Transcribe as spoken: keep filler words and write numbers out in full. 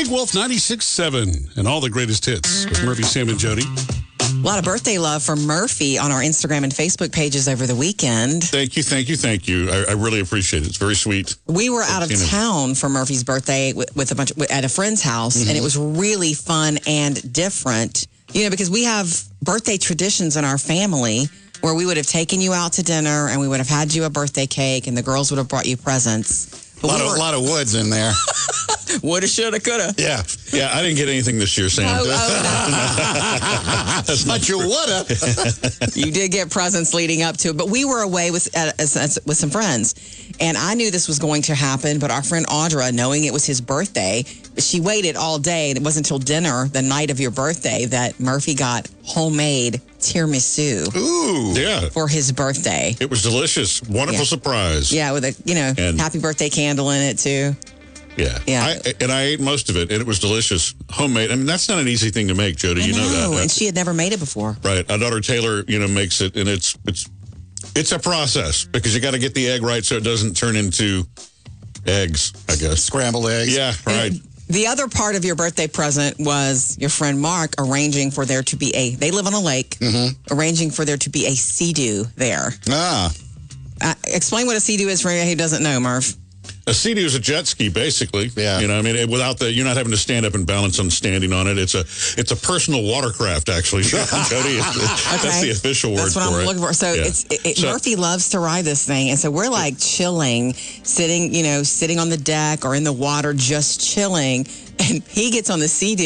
Big Wolf ninety-six point seven and all the greatest hits with Murphy, Sam, and Jody. A lot of birthday love from Murphy on our Instagram and Facebook pages over the weekend. Thank you, thank you, thank you. I, I really appreciate it. It's very sweet. We were out of You know. town for Murphy's birthday with, with a bunch of, at a friend's house, Mm-hmm. and it was really fun and different. You know, because we have birthday traditions in our family where we would have taken you out to dinner and we would have had you a birthday cake, and the girls would have brought you presents. A But lot, we of, were, lot of woods in there. woulda, shoulda, coulda. Yeah. Yeah, I didn't get anything this year, Sam. Oh, oh, But you woulda. no. You did get presents leading up to it, but we were away with uh, as- with some friends, and I knew this was going to happen. But our friend Audra, knowing it was his birthday, she waited all day, and it wasn't until dinner, the night of your birthday, that Murphy got homemade tiramisu Ooh. Yeah, for his birthday. it was delicious. Wonderful Yeah. surprise. Yeah, with a you know And- happy birthday candle in it too. Yeah. Yeah. I, and I ate most of it, and it was delicious. Homemade. I mean, that's not an easy thing to make, Jody. I You know, know, that. and she had never made it before. Right. Our daughter Taylor, you know, makes it, and it's it's it's a process because you got to get the egg right so it doesn't turn into eggs, I guess. Scrambled eggs. Yeah, right. And the other part of your birthday present was your friend Mark arranging for there to be a, they live on a lake, arranging for there to be a Sea-Doo there. Ah. Uh, explain what a Sea-Doo is for anyone who doesn't know, Murph. A Sea-Doo is a jet ski, basically. Yeah. You know, I mean, it, without the, you're not having to stand up and balance on standing on it. It's a, it's a personal watercraft, actually. Jody, it's, that's Okay. the official word That's what for I'm it. looking for. So Yeah. it's it, it, So- Murphy loves to ride this thing, and so we're like chilling, sitting, you know, sitting on the deck or in the water, just chilling. And he gets on the Sea-Doo.